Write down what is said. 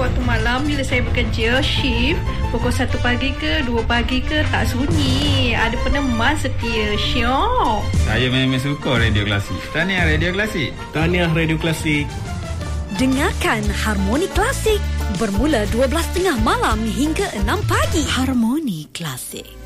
waktu malam bila saya bekerja shift, pukul 1 pagi ke 2 pagi ke, tak sunyi. Ada peneman setia. Syok. Saya memang suka Radio Klasik. Tahniah Radio Klasik. Tahniah Radio Klasik. Dengarkan Harmoni Klasik bermula 12.30 malam hingga 6 pagi. Harmoni Klasik.